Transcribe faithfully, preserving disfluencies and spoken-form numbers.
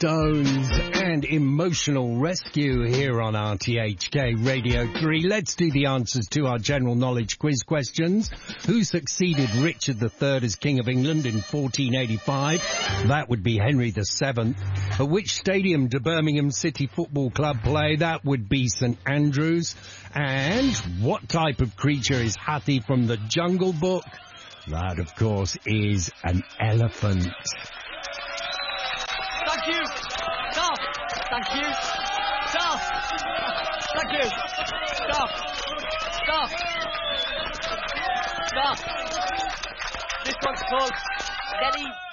Stones and Emotional Rescue here on R T H K Radio three. Let's do the answers to our general knowledge quiz questions. Who succeeded Richard the Third as King of England in fourteen eighty-five? That would be Henry the Seventh. At which stadium do Birmingham City Football Club play? That would be St Andrews. And what type of creature is Hathi from the Jungle Book? That, of course, is an elephant. Thank you. Stop. Thank you. Stop. Thank you. Stop. Stop. Stop. This one's called Nelly